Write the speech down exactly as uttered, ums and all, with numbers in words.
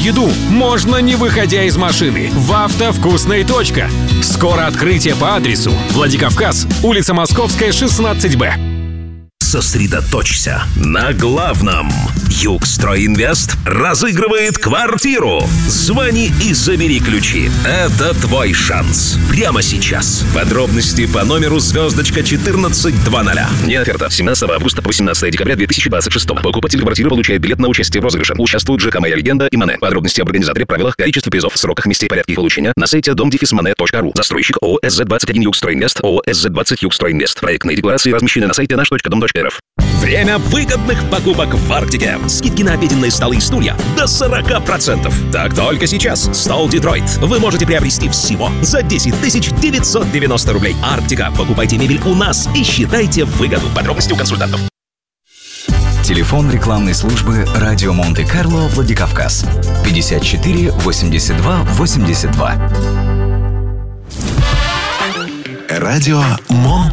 еду можно, не выходя из машины. В «Автовкусной. Точка». Скоро открытие по адресу Владикавказ, улица Московская, шестнадцать Б. Сосредоточься на главном. Югстройинвест разыгрывает квартиру. Звони и забери ключи. Это твой шанс. Прямо сейчас. Подробности по номеру звездочка четырнадцать двадцать. Не оферта. семнадцатого августа по восемнадцатое декабря две тысячи двадцать шестого. Покупатель квартиры получает билет на участие в розыгрыше. Участвуют ЖК «Моя легенда» и МОНЭ. Подробности об организаторе, правилах, количестве призов, сроках, месте и порядке их получения на сайте дом дефис моне точка ру. Застройщик ООО эс зет двадцать один Югстройинвест, ООО эс зет двадцать Югстройинвест. Проектные декларации размещены на сайте наш точка дом точка эр эф. Время выгодных покупок в Арктике. Скидки на обеденные столы и стулья до сорок процентов. Так только сейчас. Стол Детройт вы можете приобрести всего за десять тысяч девятьсот девяносто рублей. Арктика. Покупайте мебель у нас и считайте выгоду. Подробности у консультантов. Телефон рекламной службы «Радио Монте-Карло» Владикавказ. пятьдесят четыре восемьдесят два восемьдесят два. Радио Монте